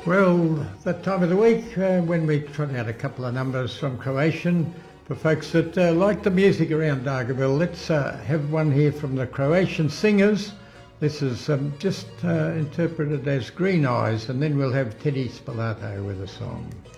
Well, that time of the week when we trot out a couple of numbers from Croatian for folks that like the music around Dargaville, let's have one here from the Croatian Singers. This is just interpreted as Green Eyes, and then we'll have Teddy Spalato with a song.